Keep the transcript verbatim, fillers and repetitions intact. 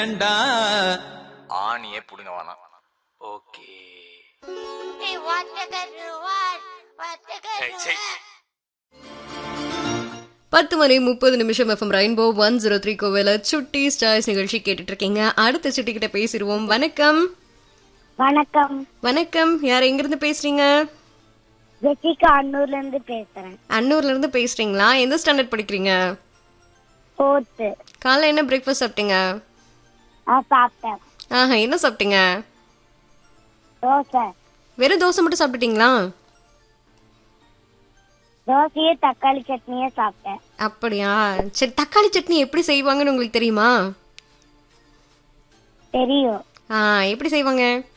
ஆணியே புடுங்க வேணாம். ஓகே. பத்து மணி முப்பது நிமிஷம் FM rainbow one zero three கோவில சுட்டி ஸ்டார்ஸ் நிகழ்ச்சி கேட்டுட்டு இருக்கீங்க. அடுத்த சுட்டி கிட்ட பேசிடுவோம். வணக்கம். வணக்கம். வணக்கம். யார் எங்க இருந்து பேசுறீங்க? ஜெசிகா அன்னூர்ல இருந்து பேசுறேன். அன்னூர்ல இருந்து பேசுறீங்களா? எந்த ஸ்டாண்டர்ட் படிக்கிறீங்க? ஃபோர்த். காலைல என்ன பிரேக்ஃபாஸ்ட் சாப்பிட்டீங்க? ஆ சாப்பிட்டேன். ஆஹா, என்ன சாப்பிட்டீங்க? தோசை. வெறும் தோசை மட்டும் சாப்பிட்டீங்களா? தோசையே தக்காளி சட்னியே சாப்பிட்டேன். அப்படியா? சரி, தக்காளி சட்னி எப்படி செய்வாங்கன்னு உங்களுக்கு தெரியுமா? தெரியும். ஆ, எப்படி செய்வாங்க?